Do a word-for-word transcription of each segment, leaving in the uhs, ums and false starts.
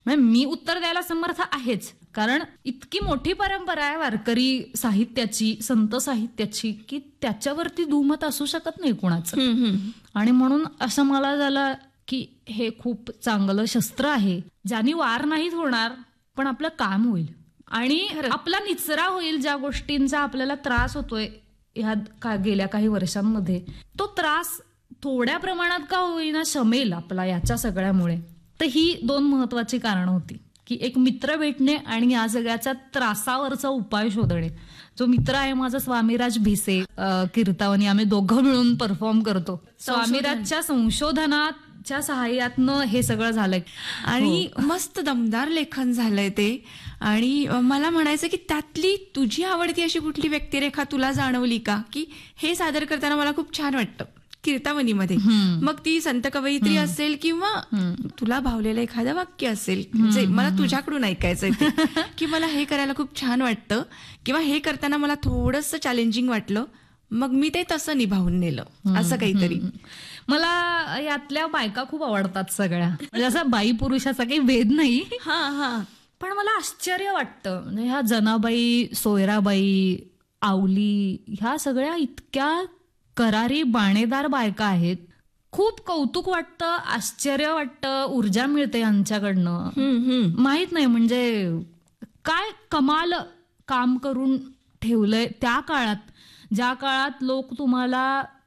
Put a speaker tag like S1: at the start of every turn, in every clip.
S1: म्हणजे मी उत्तर द्यायला समर्थ आहेच, कारण इतकी मोठी परंपरा आहे वारकरी साहित्याची, संत साहित्याची, की त्याच्यावरती दुमत असू शकत नाही कुणाचं. आणि म्हणून असं मला झालं की हे खूप चांगलं शस्त्र आहे, ज्यानी वार नाहीच होणार पण आपलं काम होईल आणि आपला निचरा होईल. ज्या गोष्टींचा आपल्याला त्रास होतोय ह्या का गेल्या काही वर्षांमध्ये, तो त्रास थोड्या प्रमाणात का होईना शमेल आपला याच्या सगळ्यामुळे. तर ही दोन महत्वाची कारणं होती की एक मित्र भेटणे आणि या सगळ्याच्या त्रासावरचा उपाय शोधणे. जो मित्र आहे माझा स्वामीराज भिसे, कीर्तावनी, आम्ही दोघं मिळून परफॉर्म करतो. स्वामीराजच्या संशोधनाच्या सहाय्यातनं हे सगळं झालंय
S2: आणि मस्त दमदार लेखन झालंय ते. आणि मला म्हणायचं की त्यातली तुझी आवडती अशी कुठली व्यक्तिरेखा तुला जाणवली का, की हे सादर करताना मला खूप छान वाटतं कीर्तावनीमध्ये? मग ती संत कवयित्री असेल किंवा तुला भावलेलं एखादं वाक्य असेल जे मला तुझ्याकडून ऐकायचंय की मला हे करायला खूप छान वाटतं किंवा हे करताना मला थोडंसं चॅलेंजिंग वाटलं, मग मी ते तसं निभावून नेलं, असं काहीतरी.
S1: मला यातल्या बायका खूप आवडतात सगळ्या, म्हणजे असं बाई पुरुषाचा काही भेद नाही.
S2: हा हा
S1: पण मला आश्चर्य वाटतं, म्हणजे ह्या जनाबाई, सोयराबाई, आवली, ह्या सगळ्या इतक्या करारी बाणेदार बायका आहेत. खूप कौतुक वाटतं, आश्चर्य वाटतं, ऊर्जा मिळते यांच्याकडनं. माहित नाही म्हणजे काय कमाल काम करून ठेवलंय त्या काळात, ज्या काळात लोक तुम्हाला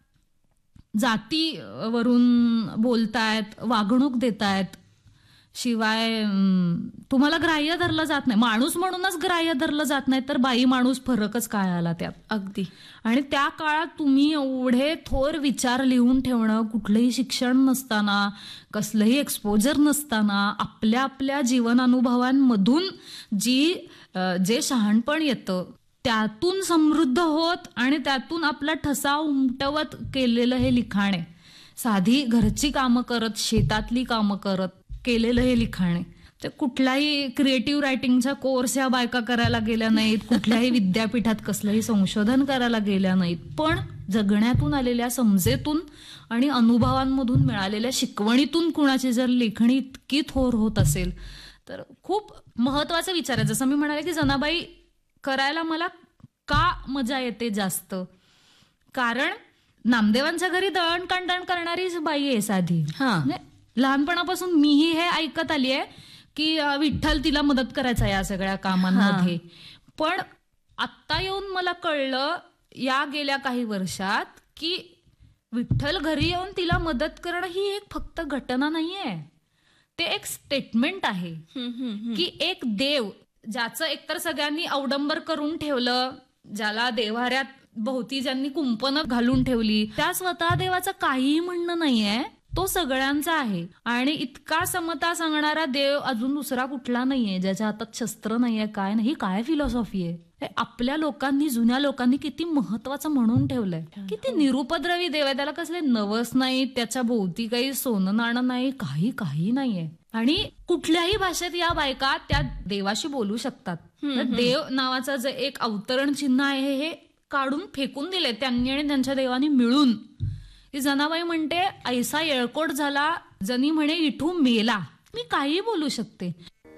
S1: जातीवरून बोलतायत, वागणूक देतायत, शिवाय तुम्हाला ग्राह्य धरलं जात नाही. माणूस म्हणूनच ग्राह्य धरलं जात नाही, तर बाई माणूस फरकच काय आला त्यात.
S2: अगदी.
S1: आणि त्या काळात तुम्ही एवढे थोर विचार लिहून ठेवणं, कुठलंही शिक्षण नसताना, कसलंही एक्सपोजर नसताना, आपल्या आपल्या जीवनानुभवांमधून जी जे शहाणपण येतं त्यातून समृद्ध होत आणि त्यातून आपला ठसा उमटवत केलेलं हे लिखाण आहे. साधी घरची कामं करत, शेतातली कामं करत केलेलं हे लिखाण आहे. ते कुठलाही क्रिएटिव्ह रायटिंगचा कोर्स या बायका करायला गेल्या नाहीत, कुठल्याही विद्यापीठात कसलंही संशोधन करायला गेल्या नाहीत, पण जगण्यातून आलेल्या समजेतून आणि अनुभवांमधून मिळालेल्या शिकवणीतून कुणाची जर लेखणी इतकी थोर होत असेल तर खूप महत्वाचा विचार आहे. जसं मी म्हणाले की जनाबाई करायला मला का मजा येते जास्त, कारण नामदेवांच्या घरी दळणकांडण करणारी बाई आहे साधी. हा, लहानपणापासून मीही हे ऐकत आली आहे की विठ्ठल तिला मदत करायचा या सगळ्या कामांमध्ये. पण आत्ता येऊन मला कळलं या गेल्या काही वर्षात की विठ्ठल घरी येऊन तिला मदत करणं ही एक फक्त घटना नाहीये, ते एक स्टेटमेंट आहे की एक देव ज्याचं एकतर सगळ्यांनी अवडंबर करून ठेवलं, ज्याला देव्हाऱ्यात भोवती ज्यांनी कुंपण घालून ठेवली, त्या स्वतः देवाचं काहीही म्हणणं नाहीये, तो सगळ्यांचा आहे. आणि इतका समता सांगणारा देव अजून दुसरा कुठला नाहीये, ज्याच्या हातात शस्त्र नाहीये, काय नाही. काय फिलॉसॉफी आहे हे आपल्या लोकांनी, जुन्या लोकांनी किती महत्वाचं म्हणून ठेवलंय. किती निरुपद्रवी देव आहे, त्याला कसले नवस नाही, त्याच्या भोवती काही सोनं नाणं नाही, काही काही नाहीये. आणि कुठल्याही भाषेत या बायका त्या देवाशी बोलू शकतात. देव नावाचं जे एक अवतरण चिन्ह आहे हे काढून फेकून दिले त्यांनी आणि त्यांच्या देवानी मिळून. ती जनाबाई म्हणते, ऐसा येळकोट झाला जनी म्हणे इठू मेला. मी काही बोलू शकते.